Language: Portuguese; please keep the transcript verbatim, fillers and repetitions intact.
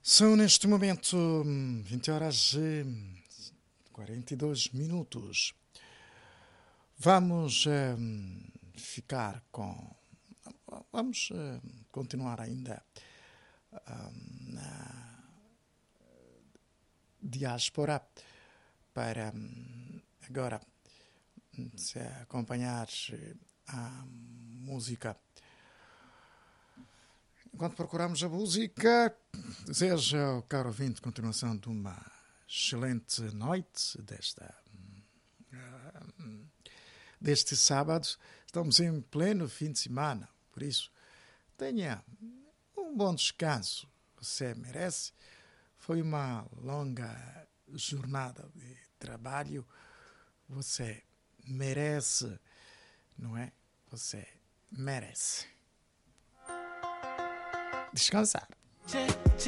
São neste momento hum, vinte horas e quarenta e dois minutos. Vamos hum, ficar com. Vamos hum, continuar ainda hum, na diáspora para hum, agora hum, se acompanhar a música. Enquanto procuramos a música, desejo ao caro ouvinte continuação de uma excelente noite desta, deste sábado. Estamos em pleno fim de semana, por isso tenha um bom descanso. Você merece. Foi uma longa jornada de trabalho. Você merece, não é? Você merece descansar.